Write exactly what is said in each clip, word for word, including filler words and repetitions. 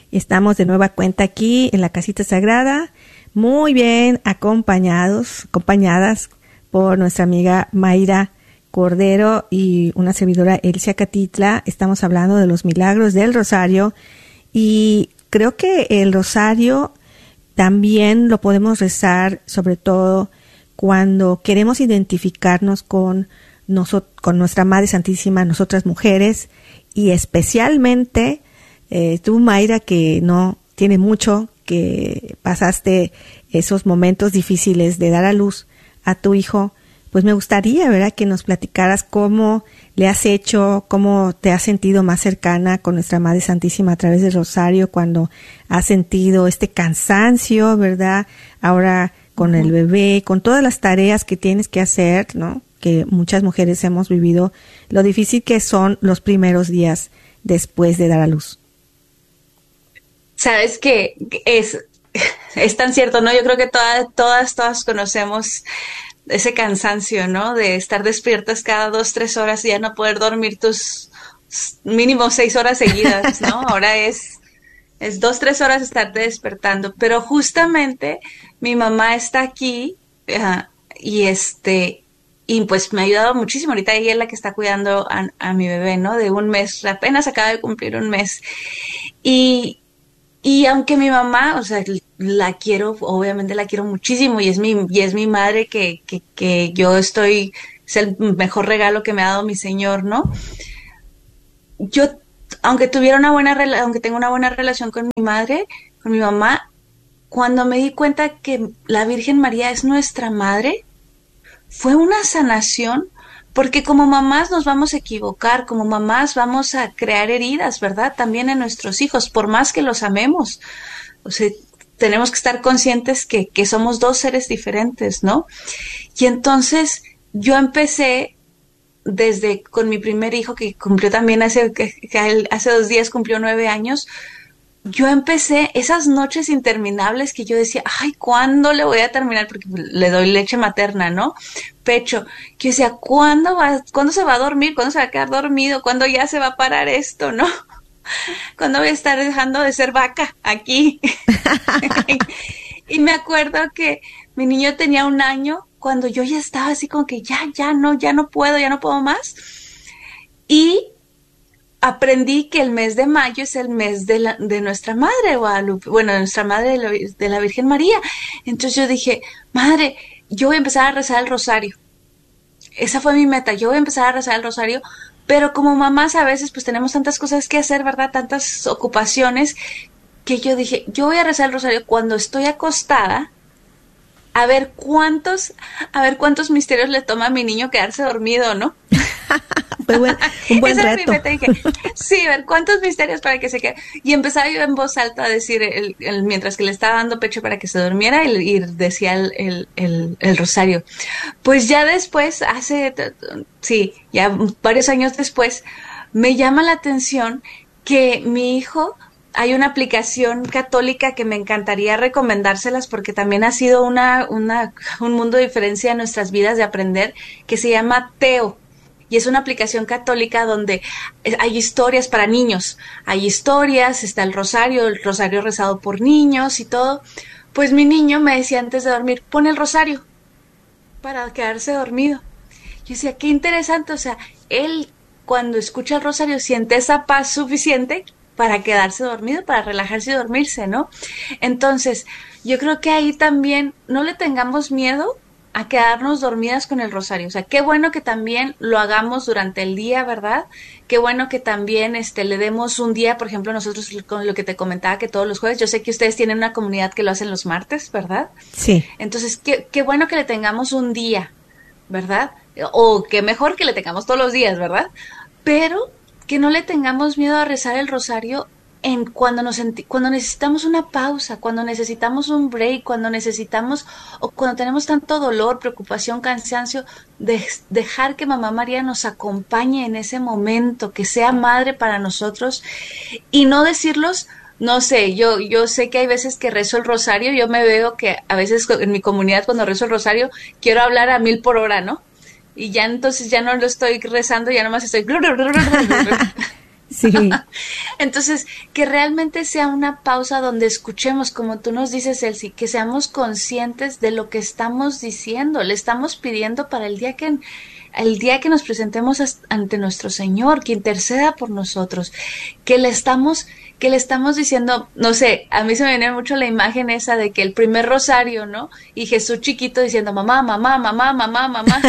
Estamos de nueva cuenta aquí en la Casita Sagrada, muy bien acompañados, acompañadas por nuestra amiga Mayra Cordero y una servidora Elsia Catitla. Estamos hablando de los milagros del Rosario y creo que el Rosario también lo podemos rezar, sobre todo cuando queremos identificarnos con, nosotros, con nuestra Madre Santísima, nosotras mujeres, y especialmente eh, tú, Mayra, que no tiene mucho, que pasaste esos momentos difíciles de dar a luz a tu hijo, pues me gustaría, ¿verdad?, que nos platicaras cómo le has hecho, cómo te has sentido más cercana con nuestra Madre Santísima a través del Rosario, cuando has sentido este cansancio, ¿verdad?, ahora con el bebé, con todas las tareas que tienes que hacer, ¿no?, que muchas mujeres hemos vivido, lo difícil que son los primeros días después de dar a luz. Sabes que es, es tan cierto, ¿no? Yo creo que todas, todas, todas conocemos ese cansancio, ¿no? De estar despiertas cada dos, tres horas y ya no poder dormir tus mínimo seis horas seguidas, ¿no? Ahora es, es dos, tres horas estarte despertando. Pero justamente mi mamá está aquí uh, y este, y pues me ha ayudado muchísimo. Ahorita ella es la que está cuidando a, a mi bebé, ¿no? De un mes, apenas acaba de cumplir un mes. Y, y aunque mi mamá, o sea, la quiero, obviamente la quiero muchísimo y es mi, y es mi madre que, que, que yo estoy, es el mejor regalo que me ha dado mi Señor, ¿no? Yo, aunque tuviera una buena, aunque tenga una buena relación con mi madre, con mi mamá, cuando me di cuenta que la Virgen María es nuestra madre, fue una sanación, porque como mamás nos vamos a equivocar, como mamás vamos a crear heridas, ¿verdad? También en nuestros hijos, por más que los amemos. O sea, tenemos que estar conscientes que, que somos dos seres diferentes, ¿no? Y entonces yo empecé desde con mi primer hijo, que cumplió también hace, que, que hace dos días cumplió nueve años, yo empecé esas noches interminables que yo decía, ay, ¿cuándo le voy a terminar? Porque le doy leche materna, ¿no? Pecho. Que yo decía, ¿cuándo va, cuándo se va a dormir? ¿Cuándo se va a quedar dormido? ¿Cuándo ya se va a parar esto, no? ¿Cuándo voy a estar dejando de ser vaca aquí? Y me acuerdo que mi niño tenía un año cuando yo ya estaba así como que ya, ya no, ya no puedo, ya no puedo más. Y aprendí que el mes de mayo es el mes de, la, de nuestra Madre Guadalupe, bueno, de nuestra Madre de la, de la Virgen María. Entonces yo dije, madre, yo voy a empezar a rezar el rosario. Esa fue mi meta, yo voy a empezar a rezar el rosario, pero como mamás a veces pues tenemos tantas cosas que hacer, ¿verdad? Tantas ocupaciones, que yo dije, yo voy a rezar el rosario cuando estoy acostada, a ver cuántos, a ver cuántos misterios le toma a mi niño quedarse dormido, ¿no? Fue buen, un buen Esa reto. Era mi meta. Dije, sí, a ver cuántos misterios para que se quede. Y empezaba yo en voz alta a decir, el, el, mientras que le estaba dando pecho para que se durmiera, y, y decía el, el, el, el rosario. Pues ya después, hace, sí, ya varios años después, me llama la atención que mi hijo, hay una aplicación católica que me encantaría recomendárselas porque también ha sido una, una, un mundo de diferencia en nuestras vidas de aprender, que se llama Teo. Y es una aplicación católica donde hay historias para niños. Hay historias, está el rosario, el rosario rezado por niños y todo. Pues mi niño me decía antes de dormir, pon el rosario para quedarse dormido. Yo decía, qué interesante. O sea, él cuando escucha el rosario siente esa paz suficiente para quedarse dormido, para relajarse y dormirse, ¿no? Entonces, yo creo que ahí también no le tengamos miedo a quedarnos dormidas con el rosario. O sea, qué bueno que también lo hagamos durante el día, ¿verdad? Qué bueno que también este le demos un día, por ejemplo, nosotros con lo que te comentaba que todos los jueves, yo sé que ustedes tienen una comunidad que lo hacen los martes, ¿verdad? Sí. Entonces, qué, qué bueno que le tengamos un día, ¿verdad? O qué mejor que le tengamos todos los días, ¿verdad? Pero que no le tengamos miedo a rezar el rosario en cuando nos cuando necesitamos una pausa, cuando necesitamos un break, cuando necesitamos o cuando tenemos tanto dolor, preocupación, cansancio, de, dejar que Mamá María nos acompañe en ese momento, que sea madre para nosotros y no decirlos, no sé, yo yo sé que hay veces que rezo el rosario, yo me veo que a veces en mi comunidad cuando rezo el rosario quiero hablar a mil por hora, ¿no? Y ya entonces ya no lo estoy rezando, ya nomás estoy Sí. Entonces, que realmente sea una pausa donde escuchemos, como tú nos dices, Elsie, que seamos conscientes de lo que estamos diciendo, le estamos pidiendo para el día que, el día que nos presentemos ante nuestro Señor, que interceda por nosotros, que le estamos, que le estamos diciendo, no sé, a mí se me viene mucho la imagen esa de que el primer rosario, ¿no? Y Jesús chiquito diciendo, mamá, mamá, mamá, mamá, mamá.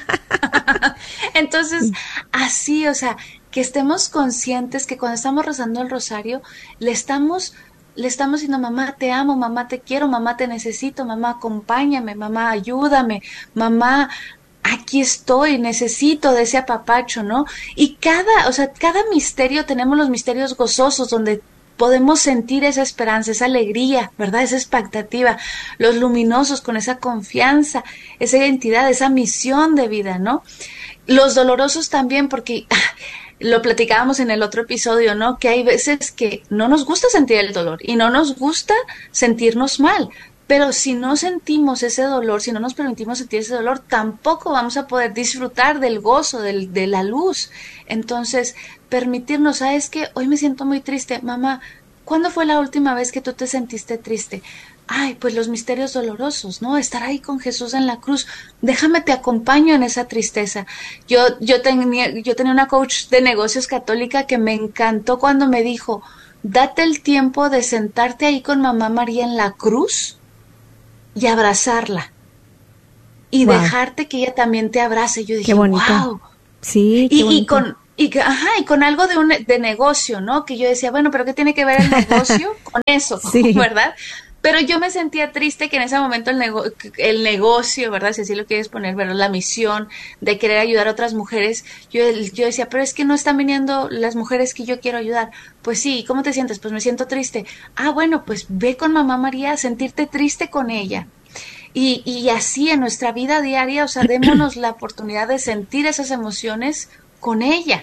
Entonces, así, o sea, que estemos conscientes que cuando estamos rezando el rosario, le estamos, le estamos diciendo, mamá, te amo, mamá, te quiero, mamá, te necesito, mamá, acompáñame, mamá, ayúdame, mamá, aquí estoy, necesito de ese apapacho, ¿no? Y cada, o sea, cada misterio, tenemos los misterios gozosos donde podemos sentir esa esperanza, esa alegría, ¿verdad? Esa expectativa, los luminosos con esa confianza, esa identidad, esa misión de vida, ¿no? Los dolorosos también, porque lo platicábamos en el otro episodio, ¿no? Que hay veces que no nos gusta sentir el dolor y no nos gusta sentirnos mal, pero si no sentimos ese dolor, si no nos permitimos sentir ese dolor, tampoco vamos a poder disfrutar del gozo, del, de la luz. Entonces, permitirnos, ¿sabes qué? Hoy me siento muy triste. Mamá, ¿cuándo fue la última vez que tú te sentiste triste? Ay, pues los misterios dolorosos, ¿no? Estar ahí con Jesús en la cruz. Déjame, te acompaño en esa tristeza. Yo, yo tenía, yo tenía una coach de negocios católica que me encantó cuando me dijo, date el tiempo de sentarte ahí con mamá María en la cruz y abrazarla. Y wow. dejarte que ella también te abrace. Yo dije, qué bonito. Wow. Sí, qué y, bonito. y con, y, ajá, y con algo de un, de negocio, ¿no? Que yo decía, bueno, pero ¿qué tiene que ver el negocio con eso? Sí. ¿Verdad? Pero yo me sentía triste que en ese momento el, nego el negocio, ¿verdad? Si así lo quieres poner, ¿verdad? La misión de querer ayudar a otras mujeres. Yo, yo decía, pero es que no están viniendo las mujeres que yo quiero ayudar. Pues sí, ¿cómo te sientes? Pues me siento triste. Ah, bueno, pues ve con mamá María a sentirte triste con ella. Y, y así en nuestra vida diaria, o sea, démonos la oportunidad de sentir esas emociones con ella.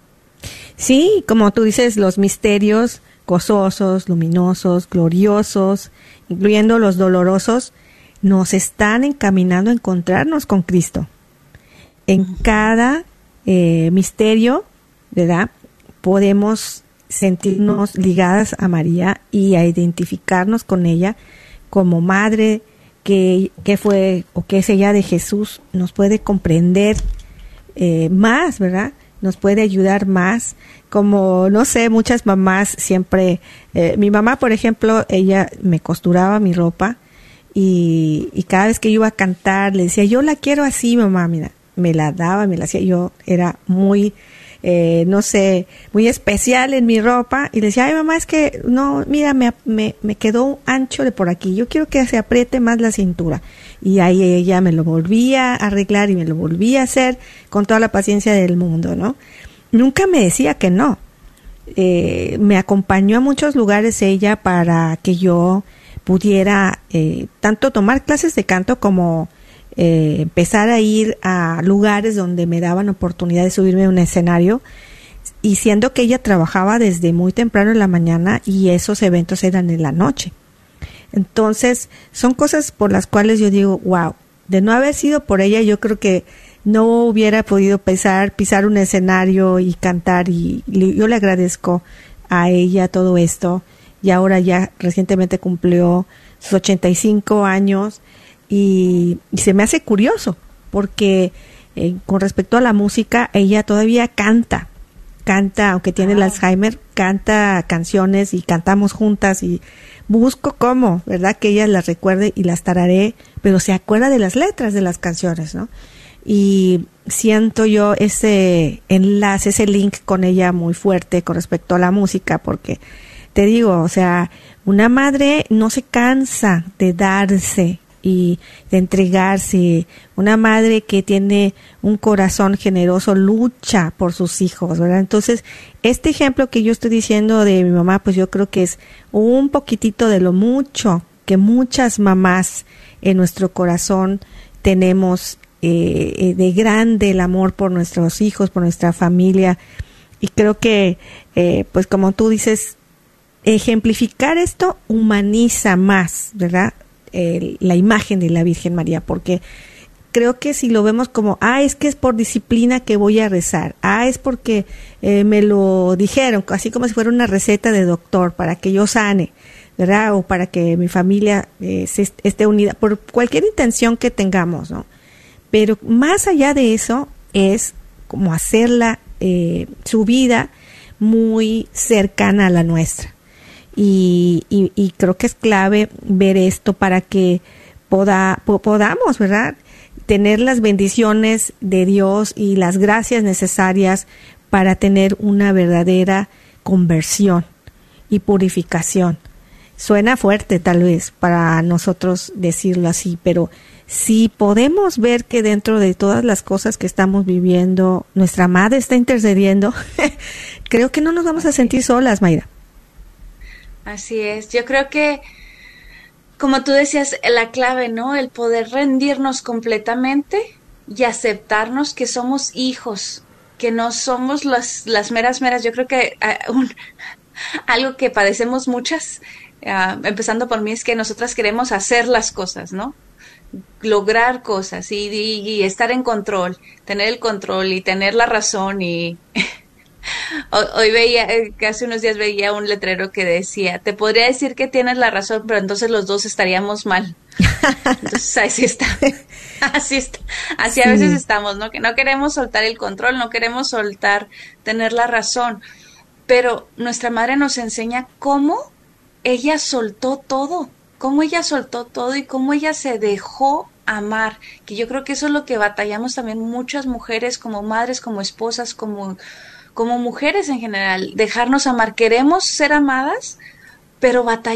Sí, como tú dices, los misterios gozosos, luminosos, gloriosos, incluyendo los dolorosos, nos están encaminando a encontrarnos con Cristo. En cada eh, misterio, ¿verdad? Podemos sentirnos ligadas a María y a identificarnos con ella como madre que, que fue o que es ella de Jesús. Nos puede comprender eh, más, ¿verdad? Nos puede ayudar más. Como, no sé, muchas mamás siempre, eh, mi mamá, por ejemplo, ella me costuraba mi ropa y, y cada vez que yo iba a cantar le decía, yo la quiero así, mamá, mira, me la daba, me la hacía, yo era muy, eh, no sé, muy especial en mi ropa y le decía, ay mamá, es que, no, mira, me, me, me quedó ancho de por aquí, yo quiero que se apriete más la cintura. Y ahí ella me lo volvía a arreglar y me lo volvía a hacer con toda la paciencia del mundo, ¿no? Nunca me decía que no. Eh, me acompañó a muchos lugares ella para que yo pudiera eh, tanto tomar clases de canto como eh, empezar a ir a lugares donde me daban oportunidad de subirme a un escenario, y siendo que ella trabajaba desde muy temprano en la mañana y esos eventos eran en la noche. Entonces, son cosas por las cuales yo digo, wow, de no haber sido por ella, yo creo que no hubiera podido pisar, pisar un escenario y cantar, y, y yo le agradezco a ella todo esto, y ahora ya recientemente cumplió sus ochenta y cinco años, y, y se me hace curioso, porque eh, con respecto a la música, ella todavía canta, canta, aunque tiene el Alzheimer, canta canciones y cantamos juntas, y busco cómo, ¿verdad? Que ella las recuerde y las tararé, pero se acuerda de las letras de las canciones, ¿no? Y siento yo ese enlace, ese link con ella muy fuerte con respecto a la música, porque te digo, o sea, una madre no se cansa de darse y de entregarse. Una madre que tiene un corazón generoso lucha por sus hijos, ¿verdad? Entonces, este ejemplo que yo estoy diciendo de mi mamá, pues yo creo que es un poquitito de lo mucho que muchas mamás en nuestro corazón tenemos, eh, de grande el amor por nuestros hijos, por nuestra familia. Y creo que, eh, pues como tú dices, ejemplificar esto humaniza más, ¿verdad? Eh, la imagen de la Virgen María, porque creo que si lo vemos como, ah, es que es por disciplina que voy a rezar, ah, es porque eh, me lo dijeron, así como si fuera una receta de doctor para que yo sane, ¿verdad? O para que mi familia eh, se est- esté unida, por cualquier intención que tengamos, ¿no? Pero más allá de eso es como hacerla, eh, su vida muy cercana a la nuestra. Y, y, y creo que es clave ver esto para que poda, po, podamos, ¿verdad?, tener las bendiciones de Dios y las gracias necesarias para tener una verdadera conversión y purificación. Suena fuerte tal vez para nosotros decirlo así, pero si podemos ver que dentro de todas las cosas que estamos viviendo, nuestra madre está intercediendo, creo que no nos vamos a sentir solas, Mayra. Así es, yo creo que, como tú decías, la clave, ¿no? El poder rendirnos completamente y aceptarnos que somos hijos, que no somos las, las meras meras. Yo creo que uh, un, algo que padecemos muchas, uh, empezando por mí, es que nosotras queremos hacer las cosas, ¿no? Lograr cosas y, y, y estar en control, tener el control y tener la razón. Y hoy veía, que hace unos días veía un letrero que decía, te podría decir que tienes la razón, pero entonces los dos estaríamos mal. Entonces así está, así está, así a veces estamos, ¿no? Que no queremos soltar el control, no queremos soltar tener la razón, pero nuestra madre nos enseña cómo ella soltó todo, cómo ella soltó todo y cómo ella se dejó amar, que yo creo que eso es lo que batallamos también muchas mujeres como madres, como esposas, como, como mujeres en general, dejarnos amar. Queremos ser amadas, pero batallamos